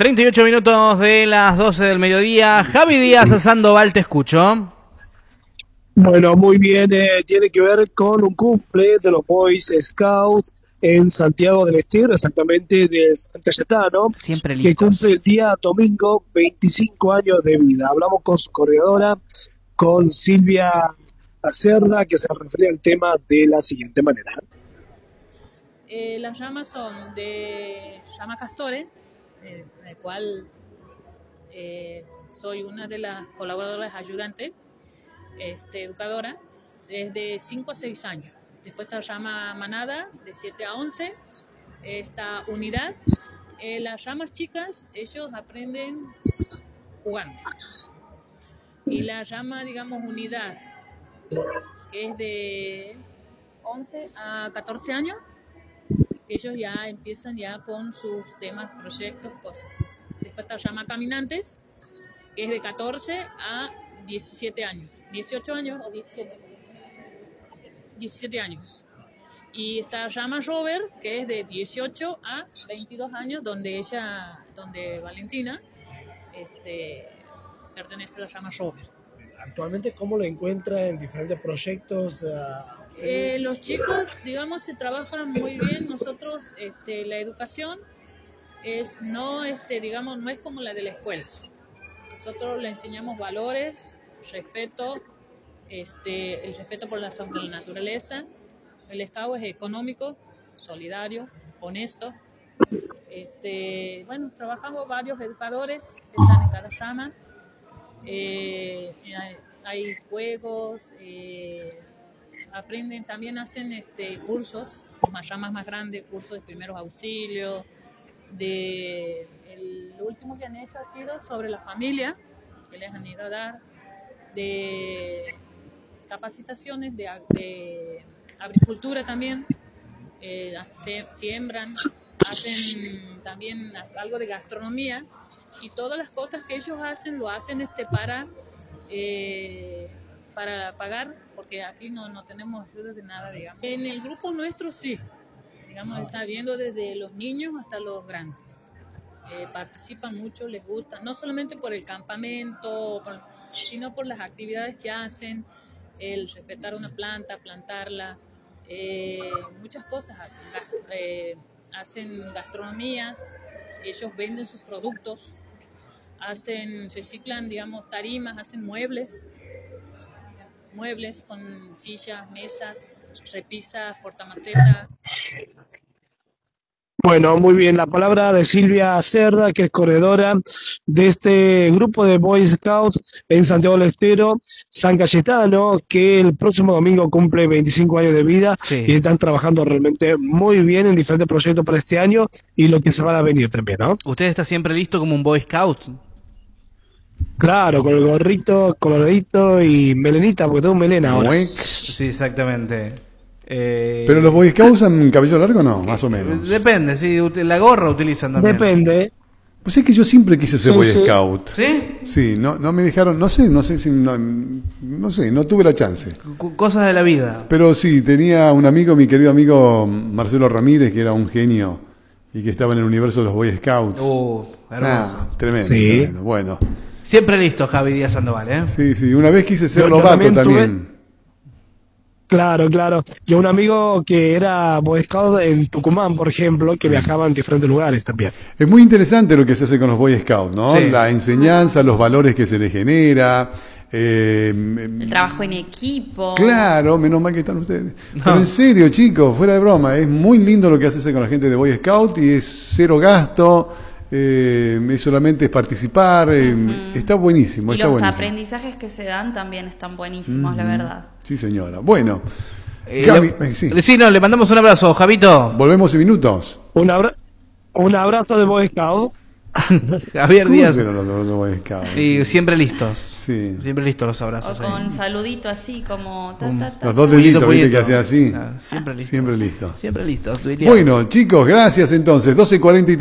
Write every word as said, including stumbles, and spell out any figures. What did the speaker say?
treinta y ocho minutos de las doce del mediodía. Javi Díaz Sandoval, te escucho. Bueno, muy bien, eh, tiene que ver con un cumple de los Boys Scouts en Santiago del Estero, exactamente de San Cayetano, Siempre listos. que cumple el día domingo veinticinco años de vida. Hablamos con su coordinadora, con Silvia Acerda, que se refiere al tema de la siguiente manera. Eh, las llamas son de llama Castore, eh, en el cual eh, soy una de las colaboradoras ayudantes, este, educadora, es de cinco a seis años. Después está llama Manada, de siete a once, esta unidad. Eh, las llamas chicas, ellos aprenden jugando. Y la llama, digamos, unidad, que es de once a catorce años, ellos ya empiezan ya con sus temas, proyectos, cosas. Después está llama Caminantes, que es de catorce a diecisiete años. dieciocho años o diecisiete. diecisiete años. Y está llama Rover, que es de dieciocho a veintidós años, donde ella, donde Valentina, este, pertenece a la llama Rover. Actualmente, ¿cómo lo encuentra en diferentes proyectos? Uh, Eh, los chicos, digamos, se trabajan muy bien. Nosotros, este, la educación es no, este, digamos, no es como la de la escuela. Nosotros le enseñamos valores, respeto, este, el respeto por la, por la naturaleza. El scout es económico, solidario, honesto. Este, bueno, trabajamos varios educadores que están en cada llama. Eh, hay, hay juegos. Eh, aprenden, también hacen este cursos, más llamas más grandes, cursos de primeros auxilios, de el último que han hecho ha sido sobre la familia, que les han ido a dar, de capacitaciones de, de agricultura también, eh, hace, siembran, hacen también algo de gastronomía, y todas las cosas que ellos hacen, lo hacen este para... Eh, para pagar, porque aquí no, no tenemos ayuda de nada, digamos. En el grupo nuestro sí, digamos, está viendo desde los niños hasta los grandes. Eh, participan mucho, les gusta, no solamente por el campamento, por, sino por las actividades que hacen, el respetar una planta, plantarla, eh, muchas cosas hacen. Gast eh, hacen gastronomías, ellos venden sus productos, hacen, reciclan, digamos, tarimas, hacen muebles, muebles con sillas, mesas, repisas, portamacetas. Bueno, muy bien, la palabra de Silvia Cerda, que es corredora de este grupo de Boy Scouts en Santiago del Estero, San Cayetano, que el próximo domingo cumple veinticinco años de vida, sí. Y están trabajando realmente muy bien en diferentes proyectos para este año y lo que se van a venir también, ¿no? ¿Usted está siempre listo como un Boy Scout? Claro, con el gorrito, coloradito y melenita, porque tengo melena ahora. Sí, exactamente. Eh... ¿Pero los Boy Scouts usan cabello largo o no? Más o menos. Depende, sí, la gorra utilizan también. Depende. Pues es que yo siempre quise ser sí, Boy sí. Scout. ¿Sí? Sí, no, no me dejaron, no sé, no sé si, no, no sé, no tuve la chance. C cosas de la vida. Pero sí, tenía un amigo, mi querido amigo Marcelo Ramírez, que era un genio y que estaba en el universo de los Boy Scouts. Uh, hermoso. Ah, tremendo, sí. tremendo. Bueno. Siempre listo, Javi Díaz Sandoval, ¿eh? Sí, sí, una vez quise ser yo, Lobato yo también. también. Tuve... Claro, claro. Yo un amigo que era Boy Scout en Tucumán, por ejemplo, que viajaba en diferentes lugares también. Es muy interesante lo que se hace con los Boy Scouts, ¿no? Sí. La enseñanza, los valores que se les genera. Eh, el trabajo en equipo. Claro, menos mal que están ustedes. No. Pero en serio, chicos, fuera de broma, es muy lindo lo que hace con la gente de Boy Scout y es cero gasto. Eh, es solamente es participar, eh, uh-huh. Está buenísimo. Y está los buenísimo. aprendizajes que se dan también están buenísimos, uh-huh. La verdad. Sí, señora. Bueno, eh, Gaby, le, eh, sí. sí, no, le mandamos un abrazo, Javito. Volvemos en minutos. Un, abra un abrazo de Boy Scout. Javier ¿Cómo Díaz. Los abrazos de Boy Scout? Y siempre listos. Sí. Siempre listos los abrazos. O con ahí. saludito así como... Ta, ta, ta, los dos puñito, deditos, puñito. ¿viste? Que hacía así. Ah, siempre listos. Siempre listos. Siempre listos. Bueno, chicos, gracias entonces. doce cuarenta y tres